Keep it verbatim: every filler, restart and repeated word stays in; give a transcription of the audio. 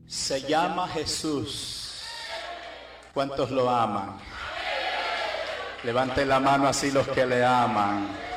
Se llama Jesús. ¿Cuántos lo aman? Levanten la mano así los que le aman.